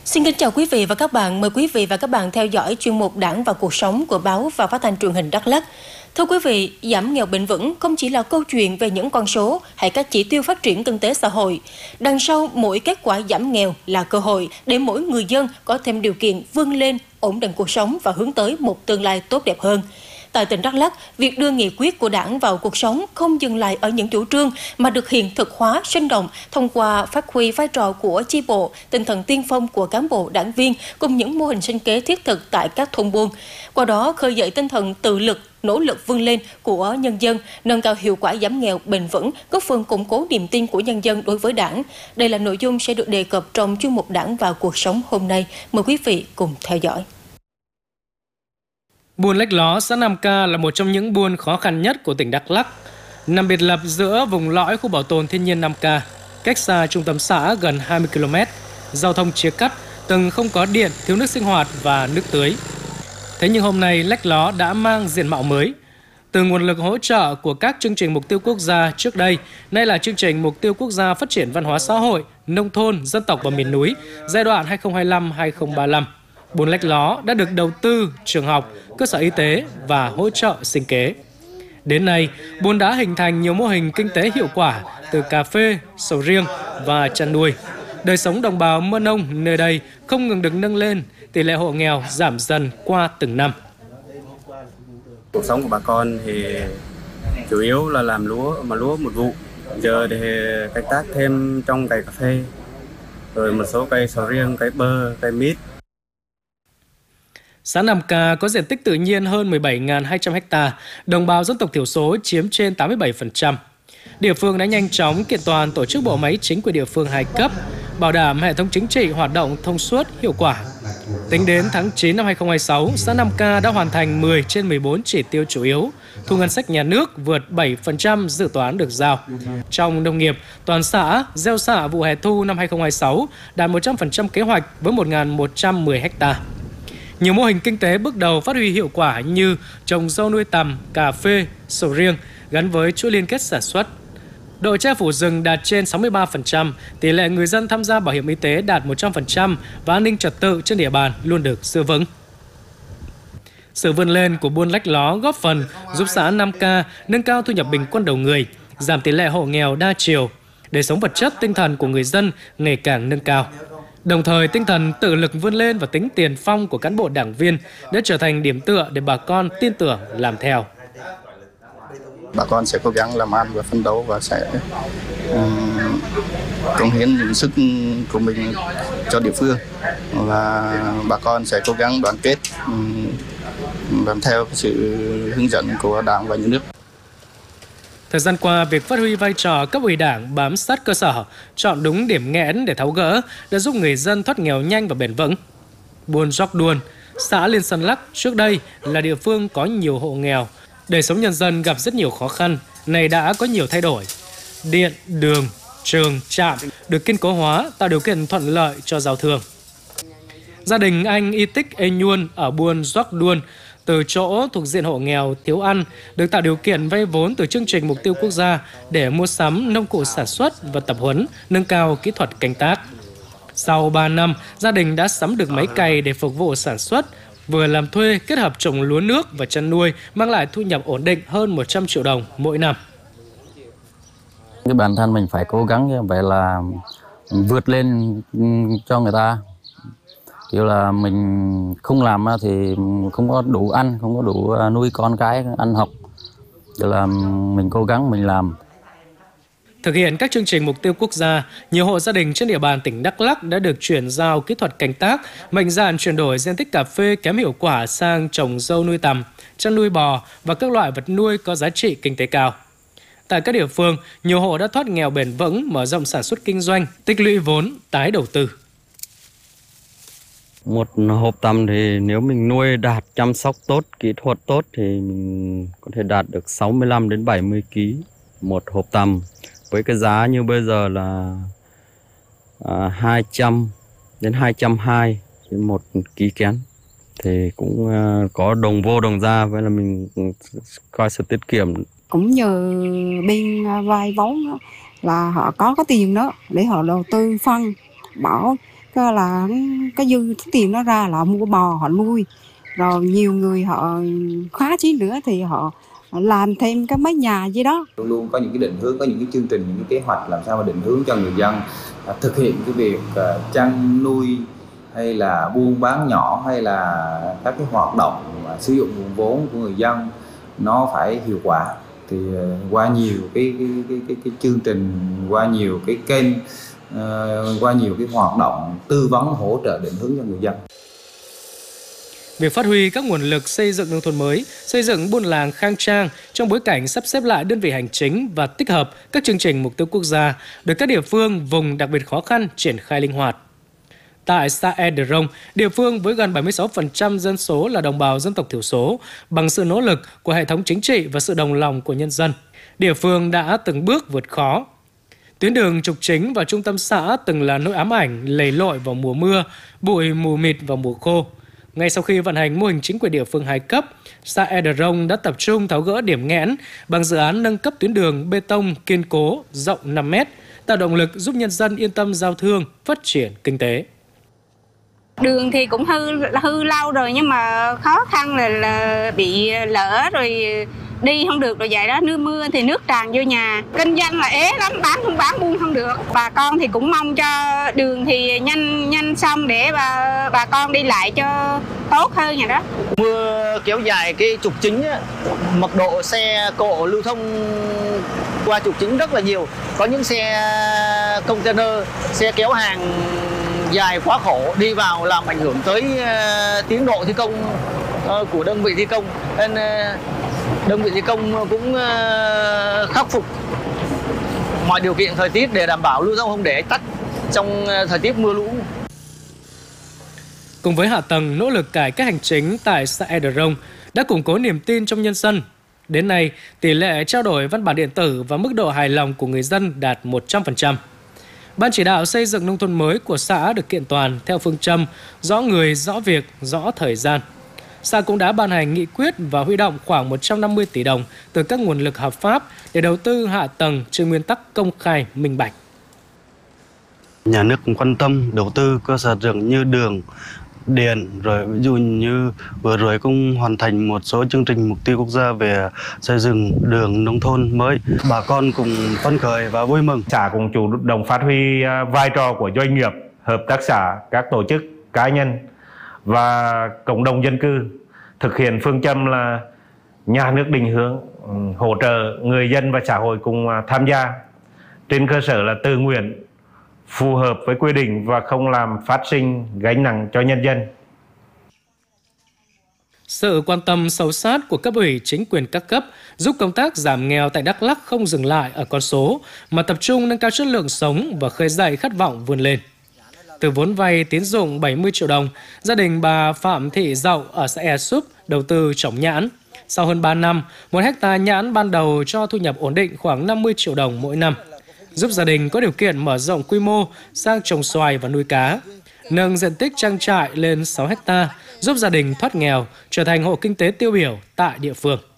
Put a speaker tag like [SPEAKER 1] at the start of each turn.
[SPEAKER 1] Xin kính chào quý vị và các bạn. Mời quý vị và các bạn theo dõi chuyên mục Đảng và cuộc sống của báo và phát thanh truyền hình Đắk Lắk. Thưa quý vị, giảm nghèo bền vững không chỉ là câu chuyện về những con số hay các chỉ tiêu phát triển kinh tế xã hội. Đằng sau mỗi kết quả giảm nghèo là cơ hội để mỗi người dân có thêm điều kiện vươn lên, ổn định cuộc sống và hướng tới một tương lai tốt đẹp hơn. Tại tỉnh Đắk Lắk, việc đưa nghị quyết của Đảng vào cuộc sống không dừng lại ở những chủ trương mà được hiện thực hóa sinh động thông qua phát huy vai trò của chi bộ, tinh thần tiên phong của cán bộ đảng viên cùng những mô hình sinh kế thiết thực tại các thôn buôn. Qua đó khơi dậy tinh thần tự lực, nỗ lực vươn lên của nhân dân, nâng cao hiệu quả giảm nghèo bền vững, góp phần củng cố niềm tin của nhân dân đối với Đảng. Đây là nội dung sẽ được đề cập trong chuyên mục Đảng và cuộc sống hôm nay. Mời quý vị cùng theo dõi.
[SPEAKER 2] Buôn Lách Ló, xã Nam Ca là một trong những buôn khó khăn nhất của tỉnh Đắk Lắk. Nằm biệt lập giữa vùng lõi khu bảo tồn thiên nhiên Nam Ca, cách xa trung tâm xã gần 20 km, giao thông chia cắt, từng không có điện, thiếu nước sinh hoạt và nước tưới. Thế nhưng hôm nay Lách Ló đã mang diện mạo mới. Từ nguồn lực hỗ trợ của các chương trình mục tiêu quốc gia trước đây, nay là chương trình mục tiêu quốc gia phát triển văn hóa xã hội, nông thôn, dân tộc và miền núi, giai đoạn 2025-2035. Buôn Lách Ló đã được đầu tư trường học, cơ sở y tế và hỗ trợ sinh kế. Đến nay, buôn đã hình thành nhiều mô hình kinh tế hiệu quả từ cà phê, sầu riêng và chăn nuôi. Đời sống đồng bào Mơ Nông nơi đây không ngừng được nâng lên, tỷ lệ hộ nghèo giảm dần qua từng năm.
[SPEAKER 3] Cuộc sống của bà con thì chủ yếu là làm lúa một vụ. Giờ thì canh tác thêm trong cây cà phê, rồi một số cây sầu riêng, cây bơ, cây mít.
[SPEAKER 2] Xã Nam Ca có diện tích tự nhiên hơn 17.200 ha, đồng bào dân tộc thiểu số chiếm trên 87%. Địa phương đã nhanh chóng kiện toàn tổ chức bộ máy chính quyền địa phương 2 cấp, bảo đảm hệ thống chính trị hoạt động thông suốt, hiệu quả. Tính đến tháng 9 năm 2026, xã Nam Ca đã hoàn thành 10 trên 14 chỉ tiêu chủ yếu, thu ngân sách nhà nước vượt 7% dự toán được giao. Trong nông nghiệp, toàn xã gieo xạ vụ hè thu năm 2026 đạt 100% kế hoạch với 1.110 ha. Nhiều mô hình kinh tế bước đầu phát huy hiệu quả như trồng dâu nuôi tằm, cà phê, sầu riêng gắn với chuỗi liên kết sản xuất. Độ che phủ rừng đạt trên 63%, tỷ lệ người dân tham gia bảo hiểm y tế đạt 100% và an ninh trật tự trên địa bàn luôn được giữ vững. Sự vươn lên của buôn Lách Ló góp phần giúp xã Nam Ca nâng cao thu nhập bình quân đầu người, giảm tỷ lệ hộ nghèo đa chiều, đời sống vật chất tinh thần của người dân ngày càng nâng cao. Đồng thời, tinh thần tự lực vươn lên và tính tiền phong của cán bộ đảng viên đã trở thành điểm tựa để bà con tin tưởng làm theo.
[SPEAKER 4] Bà con sẽ cố gắng làm ăn và phấn đấu và sẽ cống hiến những sức của mình cho địa phương, và bà con sẽ cố gắng đoàn kết làm theo sự hướng dẫn của Đảng và Nhà nước.
[SPEAKER 2] Thời gian qua, việc phát huy vai trò cấp ủy Đảng bám sát cơ sở, chọn đúng điểm nghẽn để tháo gỡ đã giúp người dân thoát nghèo nhanh và bền vững. Buôn Gióc Đuôn, xã Liên Sơn Lắc trước đây là địa phương có nhiều hộ nghèo, đời sống nhân dân gặp rất nhiều khó khăn, này đã có nhiều thay đổi. Điện, đường, trường, trạm được kiên cố hóa, tạo điều kiện thuận lợi cho giao thương. Gia đình anh Y Tích Ê Nhuôn ở buôn Gióc Đuôn, từ chỗ thuộc diện hộ nghèo thiếu ăn, được tạo điều kiện vay vốn từ chương trình mục tiêu quốc gia để mua sắm nông cụ sản xuất và tập huấn, nâng cao kỹ thuật canh tác. Sau 3 năm, gia đình đã sắm được máy cày để phục vụ sản xuất, vừa làm thuê kết hợp trồng lúa nước và chăn nuôi, mang lại thu nhập ổn định hơn 100 triệu đồng mỗi năm.
[SPEAKER 5] Cái bản thân mình phải cố gắng như vậy là vượt lên cho người ta. Kiểu là mình không làm thì không có đủ ăn, không có đủ nuôi con cái ăn học. Kiểu là mình cố gắng mình làm.
[SPEAKER 2] Thực hiện các chương trình mục tiêu quốc gia, nhiều hộ gia đình trên địa bàn tỉnh Đắk Lắk đã được chuyển giao kỹ thuật canh tác, mạnh dạn chuyển đổi diện tích cà phê kém hiệu quả sang trồng dâu nuôi tằm, chăn nuôi bò và các loại vật nuôi có giá trị kinh tế cao. Tại các địa phương, nhiều hộ đã thoát nghèo bền vững, mở rộng sản xuất kinh doanh, tích lũy vốn, tái đầu tư.
[SPEAKER 5] Một hộp tằm thì nếu mình nuôi đạt chăm sóc tốt, kỹ thuật tốt thì mình có thể đạt được 65 đến 70 kg một hộp tằm. Với cái giá như bây giờ là 200 đến 220 một ký kén. Thì cũng có đồng vô đồng ra, với là mình coi sự tiết kiệm.
[SPEAKER 6] Cũng nhờ bên vay vốn đó, là họ có cái tiền đó để họ đầu tư phân, bỏ là cái dư tiền nó ra là họ mua bò họ nuôi, rồi nhiều người họ khá chí nữa thì họ làm thêm cái mái nhà gì đó.
[SPEAKER 7] Luôn luôn có những cái định hướng, có những cái chương trình, những cái kế hoạch làm sao mà định hướng cho người dân thực hiện cái việc chăn nuôi hay là buôn bán nhỏ hay là các cái hoạt động mà sử dụng nguồn vốn của người dân nó phải hiệu quả. Thì qua nhiều cái chương trình, qua nhiều cái kênh, qua nhiều cái hoạt động tư vấn hỗ trợ định hướng cho người dân.
[SPEAKER 2] Việc phát huy các nguồn lực xây dựng nông thôn mới, xây dựng buôn làng khang trang trong bối cảnh sắp xếp lại đơn vị hành chính và tích hợp các chương trình mục tiêu quốc gia được các địa phương vùng đặc biệt khó khăn triển khai linh hoạt. Tại xã E Drông, địa phương với gần 76% dân số là đồng bào dân tộc thiểu số, bằng sự nỗ lực của hệ thống chính trị và sự đồng lòng của nhân dân, địa phương đã từng bước vượt khó. Tuyến đường trục chính vào trung tâm xã từng là nỗi ám ảnh lầy lội vào mùa mưa, bụi mù mịt vào mùa khô. Ngay sau khi vận hành mô hình chính quyền địa phương 2 cấp, xã E Drông đã tập trung tháo gỡ điểm nghẽn bằng dự án nâng cấp tuyến đường bê tông kiên cố rộng 5 m, tạo động lực giúp nhân dân yên tâm giao thương, phát triển kinh tế.
[SPEAKER 8] Đường thì cũng hư lâu rồi nhưng mà khó khăn là bị lỡ rồi đi không được rồi vậy đó, nước mưa thì nước tràn vô nhà, kinh doanh là ế lắm, bán không bán buôn không được. Bà con thì cũng mong cho đường thì nhanh xong để bà con đi lại cho tốt hơn vậy đó.
[SPEAKER 9] Mưa kéo dài cái trục chính á, mật độ xe cộ lưu thông qua trục chính rất là nhiều, có những xe container, xe kéo hàng dài quá khổ đi vào làm ảnh hưởng tới tiến độ thi công của đơn vị thi công, nên đơn vị thi công cũng khắc phục mọi điều kiện thời tiết để đảm bảo lưu thông không để tắc trong thời tiết mưa lũ.
[SPEAKER 2] Cùng với hạ tầng, nỗ lực cải cách hành chính tại xã E Drông đã củng cố niềm tin trong nhân dân. Đến nay, tỷ lệ trao đổi văn bản điện tử và mức độ hài lòng của người dân đạt 100%. Ban chỉ đạo xây dựng nông thôn mới của xã được kiện toàn theo phương châm rõ người, rõ việc, rõ thời gian. Xã cũng đã ban hành nghị quyết và huy động khoảng 150 tỷ đồng từ các nguồn lực hợp pháp để đầu tư hạ tầng trên nguyên tắc công khai, minh bạch.
[SPEAKER 10] Nhà nước cũng quan tâm đầu tư cơ sở dựng như đường, điện, rồi ví dụ như vừa rồi cũng hoàn thành một số chương trình mục tiêu quốc gia về xây dựng đường nông thôn mới. Bà con cùng phấn khởi và vui mừng.
[SPEAKER 11] Xã cũng chủ động phát huy vai trò của doanh nghiệp, hợp tác xã, các tổ chức, cá nhân và cộng đồng dân cư, thực hiện phương châm là nhà nước định hướng, hỗ trợ người dân và xã hội cùng tham gia trên cơ sở là tự nguyện, phù hợp với quy định và không làm phát sinh gánh nặng cho nhân dân.
[SPEAKER 2] Sự quan tâm sâu sát của cấp ủy chính quyền các cấp giúp công tác giảm nghèo tại Đắk Lắk không dừng lại ở con số mà tập trung nâng cao chất lượng sống và khơi dậy khát vọng vươn lên. Từ vốn vay tín dụng 70 triệu đồng, gia đình bà Phạm Thị Dậu ở xã E Súp đầu tư trồng nhãn. Sau hơn 3 năm, 1 hectare nhãn ban đầu cho thu nhập ổn định khoảng 50 triệu đồng mỗi năm, giúp gia đình có điều kiện mở rộng quy mô sang trồng xoài và nuôi cá, nâng diện tích trang trại lên 6 hectare, giúp gia đình thoát nghèo, trở thành hộ kinh tế tiêu biểu tại địa phương.